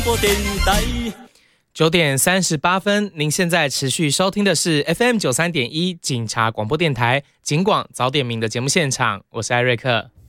9:38，您现在持续收听的是 FM 93.1警察广播电台警广早点名的节目现场，我是艾瑞克。